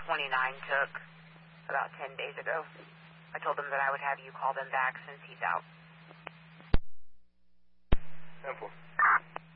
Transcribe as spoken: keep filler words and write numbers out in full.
twenty-nine took about ten days ago. I told him that I would have you call them back since he's out.